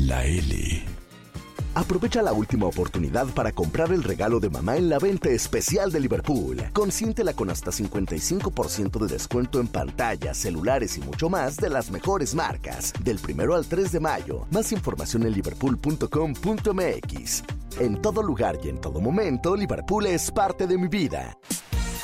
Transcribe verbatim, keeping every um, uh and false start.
La L. Aprovecha la última oportunidad para comprar el regalo de mamá en la venta especial de Liverpool. Consiéntela con hasta cincuenta y cinco por ciento de descuento en pantallas, celulares y mucho más de las mejores marcas. Del primero al tres de mayo. Más información en liverpool punto com punto m x. En todo lugar y en todo momento, Liverpool es parte de mi vida.